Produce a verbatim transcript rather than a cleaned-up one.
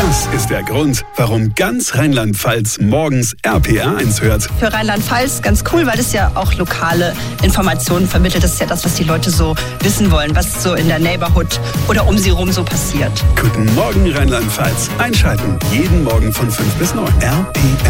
Das ist der Grund, warum ganz Rheinland-Pfalz morgens R P R eins hört. Für Rheinland-Pfalz ganz cool, weil es ja auch lokale Informationen vermittelt. Das ist ja das, was die Leute so wissen wollen, was so in der Neighborhood oder um sie rum so passiert. Guten Morgen Rheinland-Pfalz. Einschalten jeden Morgen von fünf bis neun. R P R.